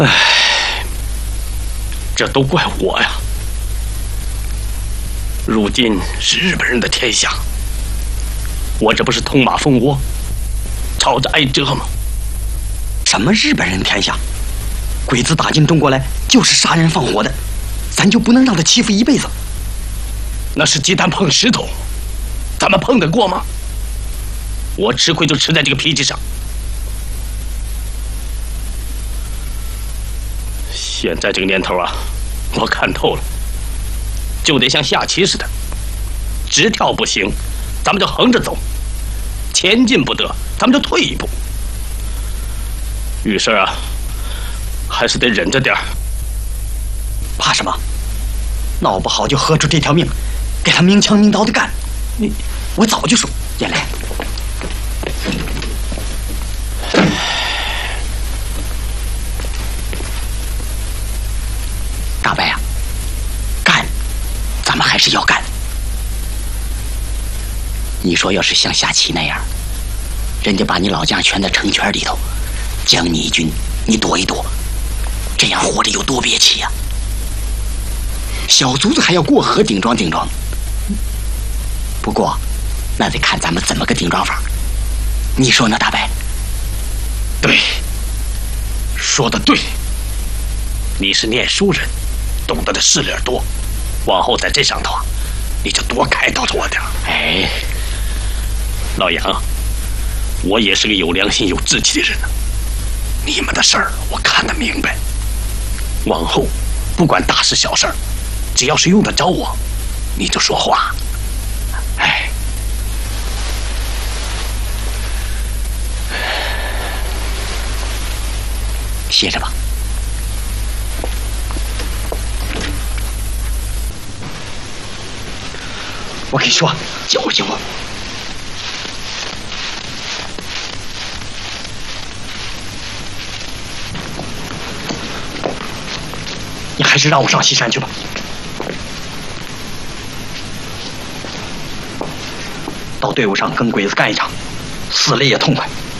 这都怪我呀！如今是日本人的天下，我这不是通马蜂窝，吵着挨蛰吗？ 什么日本人天下？鬼子打进中国来就是杀人放火的，咱就不能让他欺负一辈子？ 那是鸡蛋碰石头，咱们碰得过吗？我吃亏就吃在这个脾气上。现在这个年头啊，我看透了，就得像下棋似的，直跳不行，咱们就横着走；前进不得，咱们就退一步。遇事啊，还是得忍着点儿。 怕什么？闹不好就豁出这条命，给他明枪明刀的干。我早就说，燕来。大白呀，干，咱们还是要干。你说要是像下棋那样，人家把你老将圈在城圈里头，将你一军，你躲一躲，这样活着有多憋气呀！小卒子还要过河顶撞顶撞。不过，那得看咱们怎么个顶撞法。你说呢，大白？ 对，说得对。你是念书人，懂得的事理多，往后在这上头啊，你就多开导着我点。哎，老杨，我也是个有良心、有志气的人呢。你们的事儿我看得明白，往后不管大事小事儿，只要是用得着我，你就说话。哎， 歇着吧。我跟你说，教训我。你还是让我上西山去吧。到队伍上跟鬼子干一场，死了也痛快。